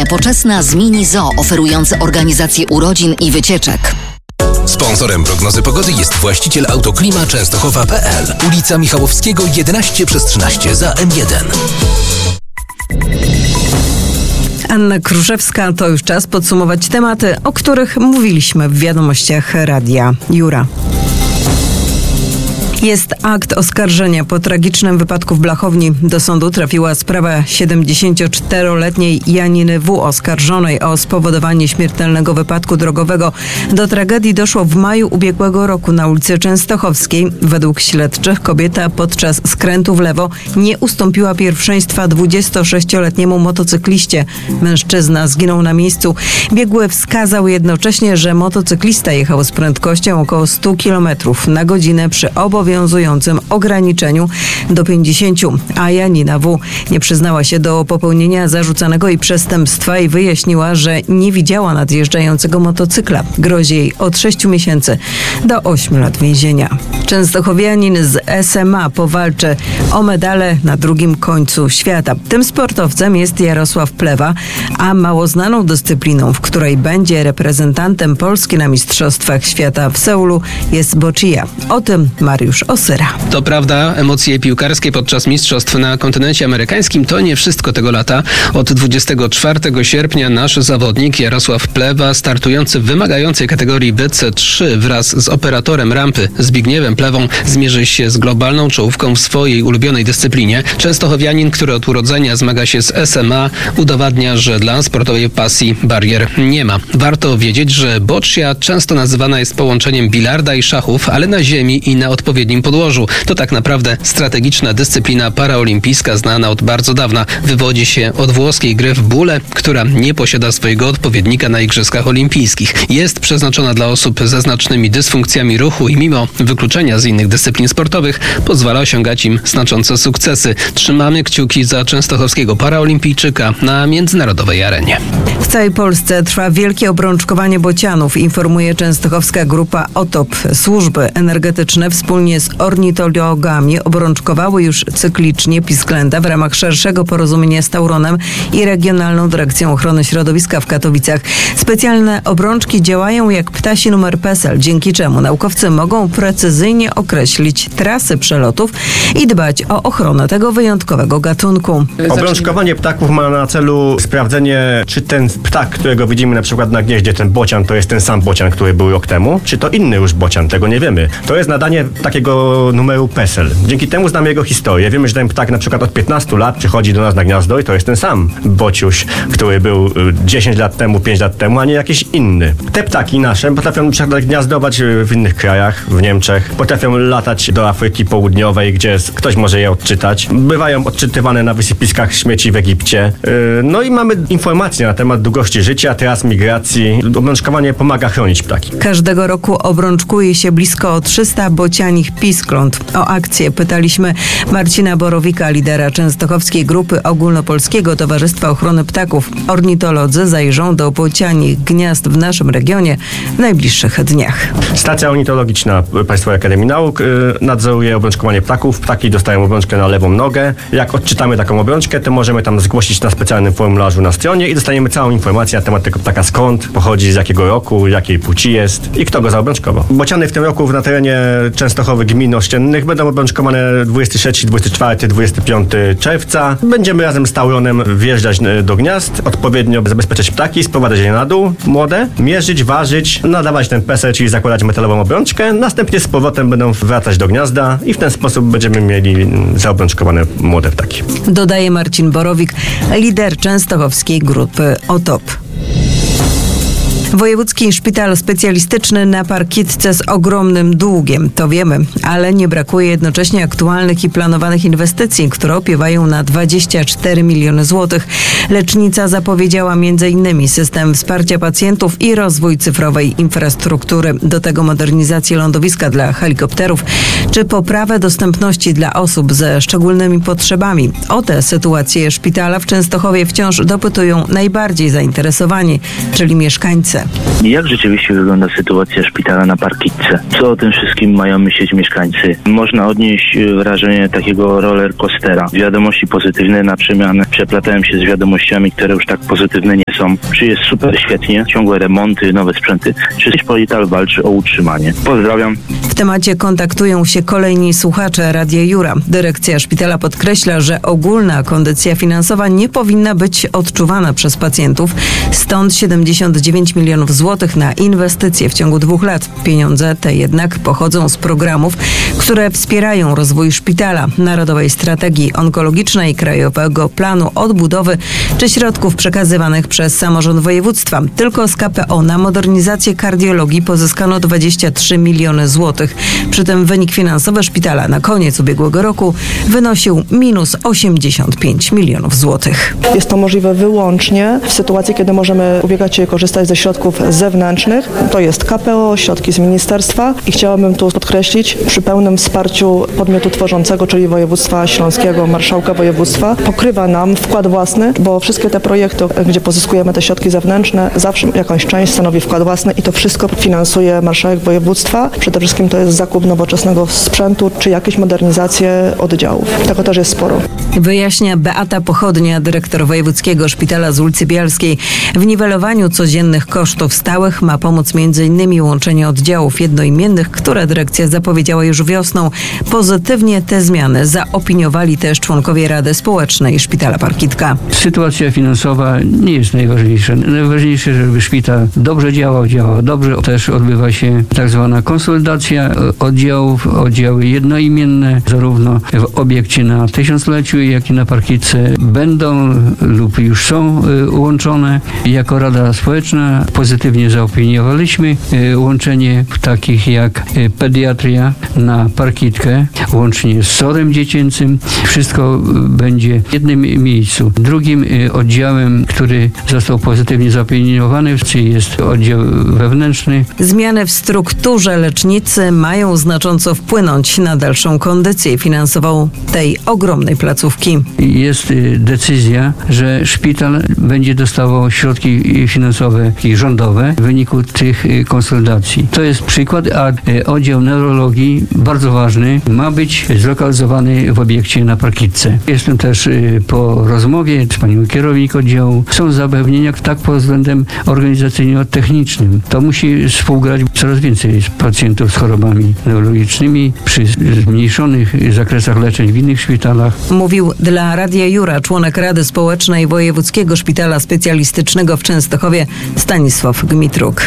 Linia poczesna z Mini Zoo, oferujący organizację urodzin i wycieczek. Sponsorem prognozy pogody jest właściciel Autoklima Częstochowa.pl. Ulica Michałowskiego 11/13 za M1. Anna Kruszewska, to już czas podsumować tematy, o których mówiliśmy w wiadomościach Radia Jura. Jest akt oskarżenia po tragicznym wypadku w Blachowni. Do sądu trafiła sprawa 74-letniej Janiny W. oskarżonej o spowodowanie śmiertelnego wypadku drogowego. Do tragedii doszło w maju ubiegłego roku na ulicy Częstochowskiej. Według śledczych kobieta podczas skrętu w lewo nie ustąpiła pierwszeństwa 26-letniemu motocykliście. Mężczyzna zginął na miejscu. Biegły wskazał jednocześnie, że motocyklista jechał z prędkością około 100 km na godzinę przy obowiązującym ograniczeniu do 50, a Janina W. nie przyznała się do popełnienia zarzucanego jej przestępstwa i wyjaśniła, że nie widziała nadjeżdżającego motocykla. Grozi jej od 6 miesięcy do 8 lat więzienia. Częstochowianin z SMA powalczy o medale na drugim końcu świata. Tym sportowcem jest Jarosław Plewa, a mało znaną dyscypliną, w której będzie reprezentantem Polski na Mistrzostwach Świata w Seulu, jest boccia. O tym Mariusz Osyra. To prawda, emocje piłkarskie podczas mistrzostw na kontynencie amerykańskim to nie wszystko tego lata. Od 24 sierpnia nasz zawodnik Jarosław Plewa, startujący w wymagającej kategorii WC3 wraz z operatorem rampy Zbigniewem Plewą, zmierzy się z globalną czołówką w swojej ulubionej dyscyplinie. Częstochowianin, który od urodzenia zmaga się z SMA, udowadnia, że dla sportowej pasji barier nie ma. Warto wiedzieć, że boccia często nazywana jest połączeniem bilarda i szachów, ale na ziemi i na odpowiednim podłożu. To tak naprawdę strategiczna dyscyplina paraolimpijska znana od bardzo dawna. Wywodzi się od włoskiej gry w bóle, która nie posiada swojego odpowiednika na Igrzyskach Olimpijskich. Jest przeznaczona dla osób ze znacznymi dysfunkcjami ruchu i mimo wykluczenia z innych dyscyplin sportowych pozwala osiągać im znaczące sukcesy. Trzymamy kciuki za częstochowskiego paraolimpijczyka na międzynarodowej arenie. W całej Polsce trwa wielkie obrączkowanie bocianów, informuje częstochowska grupa OTOP. Służby energetyczne wspólnie z ornitologami obrączkowały już cyklicznie pisklęta w ramach szerszego porozumienia z Tauronem i Regionalną Dyrekcją Ochrony Środowiska w Katowicach. Specjalne obrączki działają jak ptasi numer PESEL, dzięki czemu naukowcy mogą precyzyjnie określić trasy przelotów i dbać o ochronę tego wyjątkowego gatunku. Obrączkowanie ptaków ma na celu sprawdzenie, czy ten ptak, którego widzimy na przykład na gnieździe, ten bocian, to jest ten sam bocian, który był rok temu, czy to inny już bocian, tego nie wiemy. To jest nadanie takiego numeru PESEL. Dzięki temu znamy jego historię. Wiemy, że ten ptak na przykład od 15 lat przychodzi do nas na gniazdo i to jest ten sam bociuś, który był 10 lat temu, 5 lat temu, a nie jakiś inny. Te ptaki nasze potrafią gniazdować w innych krajach, w Niemczech, potrafią latać do Afryki Południowej, gdzie ktoś może je odczytać. Bywają odczytywane na wysypiskach śmieci w Egipcie. No i mamy informacje na temat długości życia, tras migracji. Obrączkowanie pomaga chronić ptaki. Każdego roku obrączkuje się blisko 300 bocianich piskląt. O akcję pytaliśmy Marcina Borowika, lidera częstochowskiej grupy Ogólnopolskiego Towarzystwa Ochrony Ptaków. Ornitolodzy zajrzą do bocianich gniazd w naszym regionie w najbliższych dniach. Stacja ornitologiczna Państwowej Akademii Nauk nadzoruje obrączkowanie ptaków. Ptaki dostają obrączkę na lewą nogę. Jak odczytamy taką obrączkę, to możemy tam zgłosić na specjalnym formularzu na stronie i dostaniemy całą informację na temat tego ptaka, skąd pochodzi, z jakiego roku, jakiej płci jest i kto go zaobrączkował. Bociany w tym roku na terenie Częstochowy gmin ościennych będą obrączkowane 23, 24, 25 czerwca. Będziemy razem z Tauronem wjeżdżać do gniazd, odpowiednio zabezpieczać ptaki, sprowadzać je na dół, młode, mierzyć, ważyć, nadawać ten PESEL, czyli zakładać metalową obrączkę. Następnie z powrotem będą wracać do gniazda i w ten sposób będziemy mieli zaobrączkowane młode ptaki. Dodaje Marcin Borowik, lider częstochowskiej grupy OTOP. Wojewódzki Szpital Specjalistyczny na Parkitce z ogromnym długiem, to wiemy, ale nie brakuje jednocześnie aktualnych i planowanych inwestycji, które opiewają na 24 miliony złotych. Lecznica zapowiedziała m.in. system wsparcia pacjentów i rozwój cyfrowej infrastruktury. Do tego modernizację lądowiska dla helikopterów, czy poprawę dostępności dla osób ze szczególnymi potrzebami. O tę sytuację szpitala w Częstochowie wciąż dopytują najbardziej zainteresowani, czyli mieszkańcy. Jak rzeczywiście wygląda sytuacja szpitala na Parkitce? Co o tym wszystkim mają myśleć mieszkańcy? Można odnieść wrażenie takiego roller coastera. Wiadomości pozytywne na przemianę przeplatają się z wiadomościami, które już tak pozytywne nie są. Czy jest super świetnie, ciągłe remonty, nowe sprzęty, czy szpital walczy o utrzymanie? Pozdrawiam. W temacie kontaktują się kolejni słuchacze Radia Jura. Dyrekcja szpitala podkreśla, że ogólna kondycja finansowa nie powinna być odczuwana przez pacjentów, stąd 79 milionów złotych na inwestycje w ciągu 2 lat. Pieniądze te jednak pochodzą z programów, które wspierają rozwój szpitala, Narodowej Strategii Onkologicznej, Krajowego Planu Odbudowy czy środków przekazywanych przez samorząd województwa. Tylko z KPO na modernizację kardiologii pozyskano 23 miliony złotych. Przy tym wynik finansowy szpitala na koniec ubiegłego roku wynosił minus 85 milionów złotych. Jest to możliwe wyłącznie w sytuacji, kiedy możemy ubiegać się i korzystać ze środków zewnętrznych. To jest KPO, środki z ministerstwa i chciałabym tu podkreślić, przy pełnym wsparciu podmiotu tworzącego, czyli województwa śląskiego, marszałka województwa, pokrywa nam wkład własny, bo wszystkie te projekty, gdzie pozyskujemy te środki zewnętrzne, zawsze jakąś część stanowi wkład własny i to wszystko finansuje marszałek województwa. Przede wszystkim to jest zakup nowoczesnego sprzętu, czy jakieś modernizacje oddziałów. Tego też jest sporo. Wyjaśnia Beata Pochodnia, dyrektor Wojewódzkiego Szpitala z ulicy Bialskiej. W niwelowaniu codziennych kosztów stałych ma pomóc m.in. łączenie oddziałów jednoimiennych, które dyrekcja zapowiedziała już wiosną. Pozytywnie te zmiany zaopiniowali też członkowie Rady Społecznej Szpitala Parkitka. Sytuacja finansowa nie jest najważniejsza. Najważniejsze, żeby szpital dobrze działał dobrze. Też odbywa się tak zwana konsolidacja oddziałów, oddziały jednoimienne, zarówno w obiekcie na 1000-leciu, jak i na Parkitce będą lub już są łączone. Jako Rada Społeczna pozytywnie zaopiniowaliśmy łączenie takich jak pediatria na Parkitkę, łącznie z SOR-em dziecięcym. Wszystko będzie w jednym miejscu. Drugim oddziałem, który został pozytywnie zaopiniowany, jest oddział wewnętrzny. Zmiany w strukturze lecznicy mają znacząco wpłynąć na dalszą kondycję finansową tej ogromnej placówki. Jest decyzja, że szpital będzie dostawał środki finansowe i rządowe w wyniku tych konsolidacji. To jest przykład, a oddział neurologii, bardzo ważny, ma być zlokalizowany w obiekcie na Parkitce. Jestem też po rozmowie z panią kierownik oddziału. Są zapewnienia tak pod względem organizacyjno-technicznym. To musi współgrać coraz więcej pacjentów z chorobami neurologicznymi przy zmniejszonych zakresach leczeń w innych szpitalach. Mówił dla Radia Jura członek Rady Społecznej Wojewódzkiego Szpitala Specjalistycznego w Częstochowie Stanisław Gmitruk.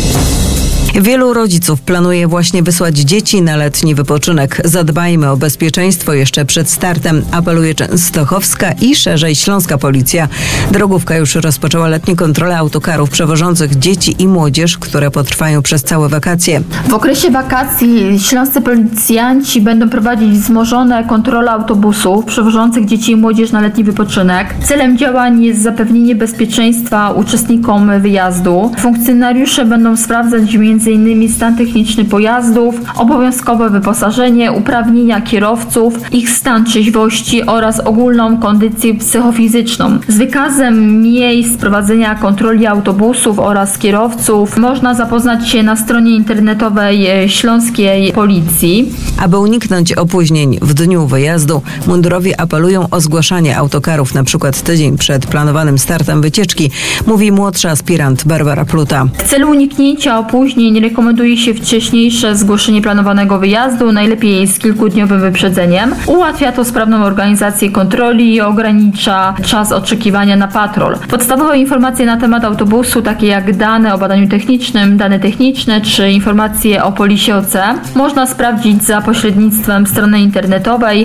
Wielu rodziców planuje właśnie wysłać dzieci na letni wypoczynek. Zadbajmy o bezpieczeństwo jeszcze przed startem, apeluje częstochowska i szerzej śląska policja. Drogówka już rozpoczęła letnie kontrole autokarów przewożących dzieci i młodzież, które potrwają przez całe wakacje. W okresie wakacji śląscy policjanci będą prowadzić wzmożone kontrole autobusów przewożących dzieci i młodzież na letni wypoczynek. Celem działań jest zapewnienie bezpieczeństwa uczestnikom wyjazdu. Funkcjonariusze będą sprawdzać m.in. stan techniczny pojazdów, obowiązkowe wyposażenie, uprawnienia kierowców, ich stan trzeźwości oraz ogólną kondycję psychofizyczną. Z wykazem miejsc prowadzenia kontroli autobusów oraz kierowców można zapoznać się na stronie internetowej Śląskiej Policji. Aby uniknąć opóźnień w dniu wyjazdu, mundurowi apelują o zgłaszanie autokarów na przykład tydzień przed planowanym startem wycieczki, mówi młodsza aspirant Barbara Pluta. W celu uniknięcia opóźnień rekomenduje się wcześniejsze zgłoszenie planowanego wyjazdu, najlepiej z kilkudniowym wyprzedzeniem. Ułatwia to sprawną organizację kontroli i ogranicza czas oczekiwania na patrol. Podstawowe informacje na temat autobusu, takie jak dane o badaniu technicznym, dane techniczne czy informacje o polisie OC, można sprawdzić za pośrednictwem strony internetowej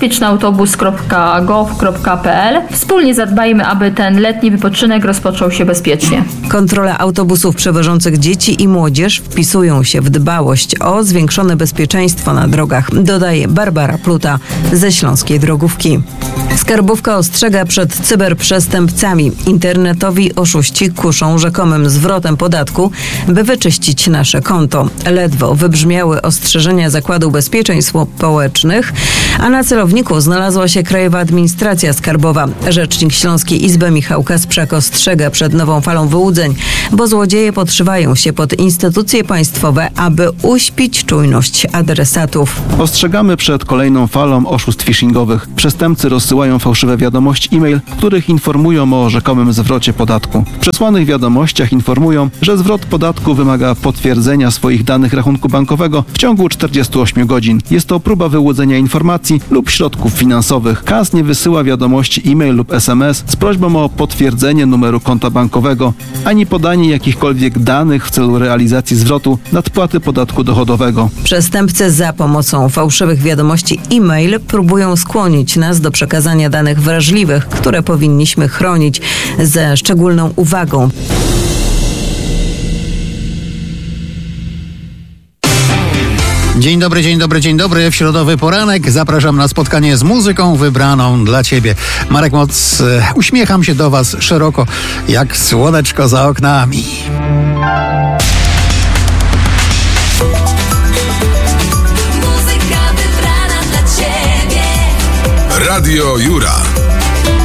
bezpiecznyautobus.gov.pl. Wspólnie zadbajmy, aby ten letni wypoczynek rozpoczął się bezpiecznie. Kontrola autobusów przewożących dzieci i młodzież wpisują się w dbałość o zwiększone bezpieczeństwo na drogach, dodaje Barbara Pluta ze Śląskiej Drogówki. Skarbówka ostrzega przed cyberprzestępcami. Internetowi oszuści kuszą rzekomym zwrotem podatku, by wyczyścić nasze konto. Ledwo wybrzmiały ostrzeżenia Zakładu Ubezpieczeń Społecznych, a na celowniku znalazła się Krajowa Administracja Skarbowa. Rzecznik Śląskiej Izby Michał Kasprzak ostrzega przed nową falą wyłudzeń. bo złodzieje podszywają się pod instytucje państwowe, aby uśpić czujność adresatów. Ostrzegamy przed kolejną falą oszustw phishingowych. Przestępcy rozsyłają fałszywe wiadomości e-mail, w których informują o rzekomym zwrocie podatku. W przesłanych wiadomościach informują, że zwrot podatku wymaga potwierdzenia swoich danych rachunku bankowego w ciągu 48 godzin. Jest to próba wyłudzenia informacji lub środków finansowych. KAS nie wysyła wiadomości e-mail lub SMS z prośbą o potwierdzenie numeru konta bankowego, ani podanie jakichkolwiek danych w celu realizacji zwrotu nadpłaty podatku dochodowego. Przestępcy za pomocą fałszywych wiadomości e-mail próbują skłonić nas do przekazania danych wrażliwych, które powinniśmy chronić ze szczególną uwagą. Dzień dobry, dzień dobry, dzień dobry. W środowy poranek zapraszam na spotkanie z muzyką wybraną dla Ciebie. Marek Moc, uśmiecham się do Was szeroko, jak słoneczko za oknami. Radio Jura.